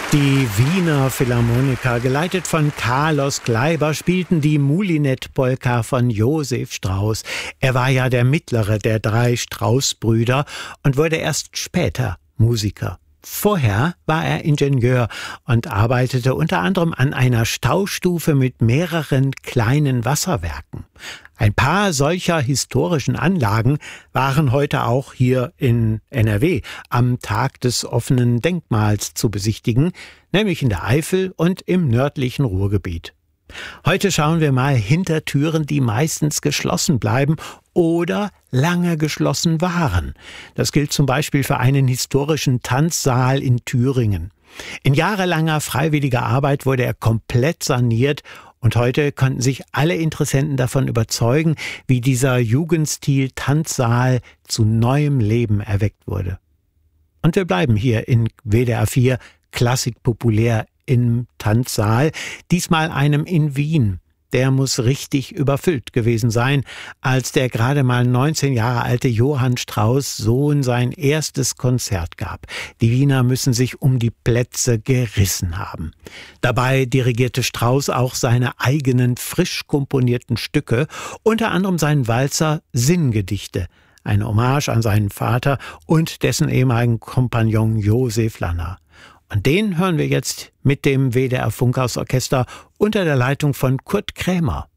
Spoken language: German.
Die Wiener Philharmoniker, geleitet von Carlos Kleiber, spielten die Moulinet-Polka von Josef Strauss. Er war ja der mittlere der 3 Strauss-Brüder und wurde erst später Musiker. Vorher war er Ingenieur und arbeitete unter anderem an einer Staustufe mit mehreren kleinen Wasserwerken. Ein paar solcher historischen Anlagen waren heute auch hier in NRW am Tag des offenen Denkmals zu besichtigen, nämlich in der Eifel und im nördlichen Ruhrgebiet. Heute schauen wir mal hinter Türen, die meistens geschlossen bleiben oder lange geschlossen waren. Das gilt zum Beispiel für einen historischen Tanzsaal in Thüringen. In jahrelanger freiwilliger Arbeit wurde er komplett saniert und heute konnten sich alle Interessenten davon überzeugen, wie dieser Jugendstil Tanzsaal zu neuem Leben erweckt wurde. Und wir bleiben hier in WDR 4 Klassik populär im Tanzsaal, diesmal einem in Wien. Der muss richtig überfüllt gewesen sein, als der gerade mal 19 Jahre alte Johann Strauss Sohn sein erstes Konzert gab. Die Wiener müssen sich um die Plätze gerissen haben. Dabei dirigierte Strauss auch seine eigenen frisch komponierten Stücke, unter anderem seinen Walzer Sinngedichte, eine Hommage an seinen Vater und dessen ehemaligen Kompagnon Josef Lanner. Und den hören wir jetzt mit dem WDR Funkhausorchester unter der Leitung von Kurt Krämer.